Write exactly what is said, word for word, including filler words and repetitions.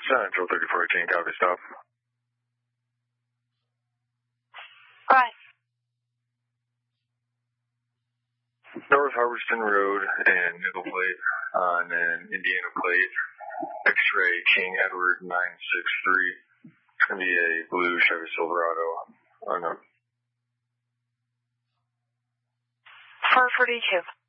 Central thirty-four eighteen, copy, stop. Right. North Harveston Road and nickel plate on an Indiana plate. X-ray King Edward nine six three. It's going to be a blue Chevy Silverado. Unknown. four forty-two.